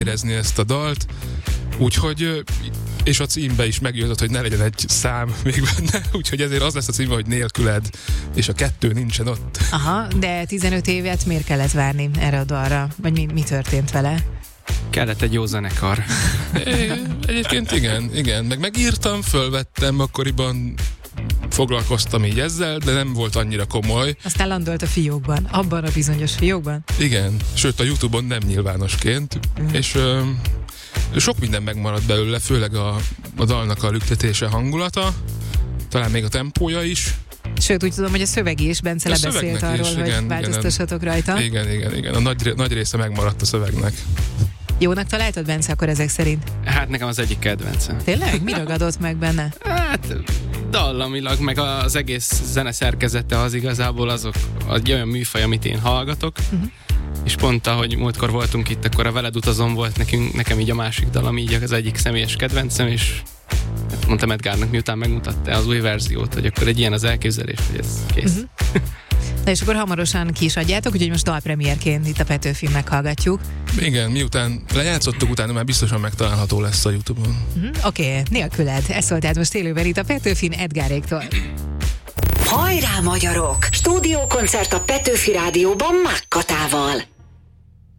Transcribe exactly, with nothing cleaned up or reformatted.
érezni ezt a dalt, úgyhogy és a címbe is megjutott, hogy ne legyen egy szám még benne, úgyhogy ezért az lesz a címe, hogy nélküled, és a kettő nincsen ott. Aha, de tizenöt évet miért kellett várni erre a dalra? Vagy mi, mi történt vele? Kellett egy jó zenekar. É, egyébként igen, igen, meg megírtam, fölvettem, akkoriban foglalkoztam így ezzel, de nem volt annyira komoly. Aztán landolt a fiókban, abban a bizonyos fiókban. Igen, sőt a YouTube-on nem nyilvánosként, mm. és ö, sok minden megmaradt belőle, főleg a, a dalnak a lüktetése, hangulata, talán még a tempója is. Sőt, úgy tudom, hogy a szöveg is, Bence a lebeszélt arról, is, hogy igen, változtassatok igen, rajta. Igen, igen, igen, a nagy, nagy része megmaradt a szövegnek. Jónak találtad, Bence, akkor ezek szerint? Hát nekem az egyik kedvencem. Tényleg? Mi ragadott meg benne? Hát dallamilag, meg az egész zeneszerkezete az igazából azok, egy olyan műfaj, amit én hallgatok, uh-huh. és pont ahogy múltkor voltunk itt, akkor a Veled utazom volt nekünk, nekem így a másik dal, ami így az egyik személyes kedvencem, és hát mondtam Edgárnak, miután megmutatta az új verziót, hogy akkor egy ilyen az elképzelés, hogy ez kész. Uh-huh. Na és akkor hamarosan ki is adjátok, úgyhogy most dalpremierként itt a Petőfin meghallgatjuk. Igen, miután lejátszottuk, utána már biztosan megtalálható lesz a YouTube-on. Uh-huh. Oké, okay, nélküled. Ez szólt át most élőben itt a Petőfin Edgáréktól. Hajrá magyarok! Stúdiókoncert a Petőfi Rádióban Mákkatával.